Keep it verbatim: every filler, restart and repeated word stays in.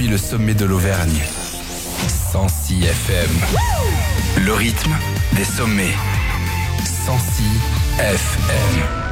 depuis le sommet de l'Auvergne. cent six F M. Le rythme des sommets. cent six F M.